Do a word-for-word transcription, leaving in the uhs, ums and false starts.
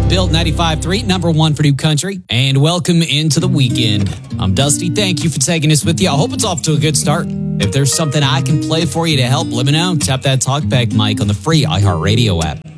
Built ninety-five point three, number one for New Country. And welcome into the weekend. I'm Dusty. Thank you for taking us with you. I hope it's off to a good start. If there's something I can play for you to help, let me know. Tap that talkback mic on the free iHeartRadio app.